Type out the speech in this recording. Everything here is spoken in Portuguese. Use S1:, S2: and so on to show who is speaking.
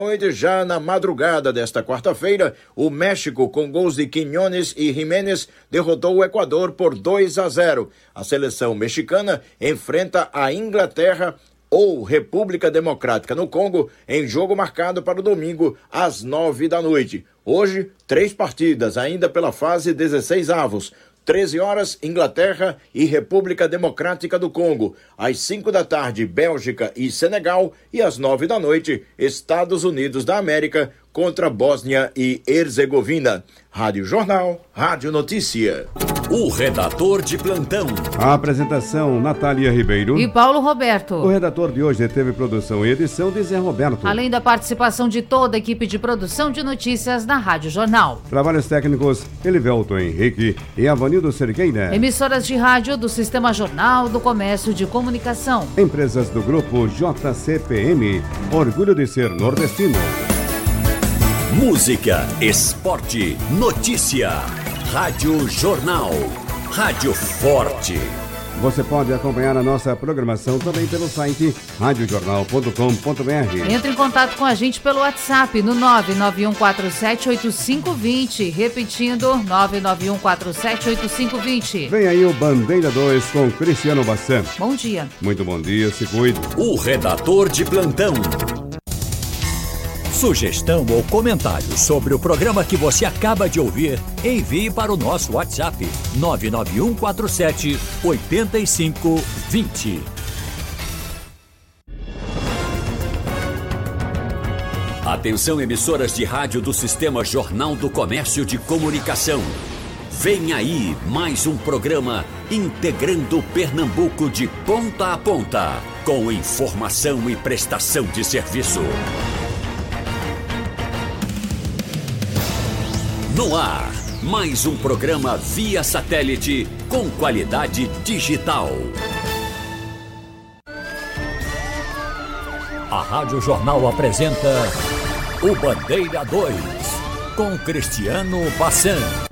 S1: Já na madrugada desta quarta-feira, o México, com gols de Quiñones e Jiménez, derrotou o Equador por 2-0. A seleção mexicana enfrenta a Inglaterra ou República Democrática no Congo em jogo marcado para o domingo às 9 da noite. Hoje, 3 partidas ainda pela fase 16avos. 13 horas, Inglaterra e República Democrática do Congo. Às 5 da tarde, Bélgica e Senegal. E às 9 da noite, Estados Unidos da América contra Bósnia e Herzegovina. Rádio Jornal, Rádio Notícia.
S2: O redator de plantão.
S3: A apresentação, Natália Ribeiro
S4: e Paulo Roberto.
S3: O redator de hoje teve produção e edição de Zé Roberto.
S4: Além da participação de toda a equipe de produção de notícias da Rádio Jornal.
S3: Trabalhos técnicos, Elivelton Henrique e Avanildo Cerqueira.
S4: Emissoras de rádio do Sistema Jornal do Comércio de Comunicação.
S3: Empresas do Grupo JCPM. Orgulho de ser nordestino.
S2: Música, esporte, notícia. Rádio Jornal. Rádio Forte.
S3: Você pode acompanhar a nossa programação também pelo site radiojornal.com.br.
S4: Entre em contato com a gente pelo WhatsApp no 991478520. Repetindo, 991478520.
S3: Vem aí o Bandeira 2 com Cristiano Bassan.
S4: Bom dia.
S3: Muito bom dia, se cuide.
S2: O redator de plantão. Sugestão ou comentário sobre o programa que você acaba de ouvir, envie para o nosso WhatsApp 991478520. Atenção, emissoras de rádio do Sistema Jornal do Comércio de Comunicação. Vem aí mais um programa integrando Pernambuco de ponta a ponta, com informação e prestação de serviço. No ar, mais um programa via satélite com qualidade digital. A Rádio Jornal apresenta o Bandeira 2, com Cristiano Bassan.